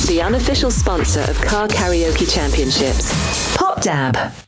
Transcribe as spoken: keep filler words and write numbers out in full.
the unofficial sponsor of Car Karaoke Championships. Pop Dab.